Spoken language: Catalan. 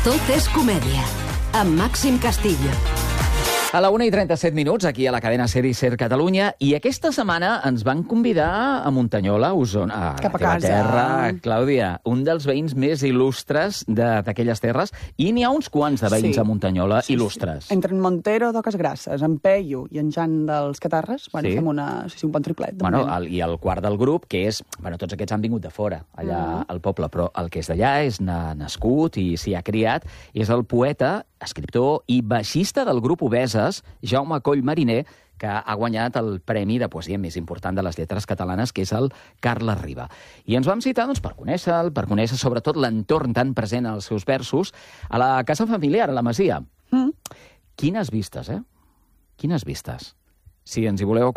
Tot és comèdia, amb Màxim Castillo. A la 1:37, aquí a la cadena SER i SER Catalunya, i aquesta setmana ens van convidar a Muntanyola, a Osona, a Cap a la teva casa. terra, Clàudia, un dels veïns més il·lustres d'aquelles terres, i n'hi ha uns quants de veïns a Muntanyola il·lustres. Entre en Montero d'Oques Grasses, en Peyu i en Jan dels Catarres, fem un bon triplet. I el quart del grup, que és... tots aquests han vingut de fora, allà al poble, però el que és d'allà és nascut i s'hi ha criat, és el poeta, escriptor i baixista del grup Obeses, Jaume Coll Mariner, que ha guanyat el premi de poesia més important de les lletres catalanes, que és el Carles Riba. I ens vam citar per conèixer-lo, per conèixer sobretot l'entorn tan present als seus versos, a la casa familiar, a la Masia. Quines vistes, eh? Quines vistes. Si ens hi voleu